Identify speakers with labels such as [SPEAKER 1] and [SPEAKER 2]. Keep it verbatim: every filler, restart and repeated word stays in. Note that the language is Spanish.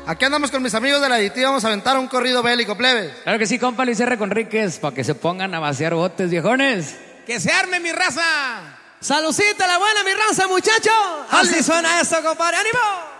[SPEAKER 1] Aquí andamos con mis amigos de la aditiva, vamos a aventar un corrido bélico, plebes.
[SPEAKER 2] Claro que sí, compa Luis R. Conríquez, para que se pongan a vaciar botes, viejones.
[SPEAKER 3] ¡Que se arme mi raza!
[SPEAKER 4] ¡Salucita la buena, mi raza, muchachos! Así suena eso, compadre, ¡ánimo!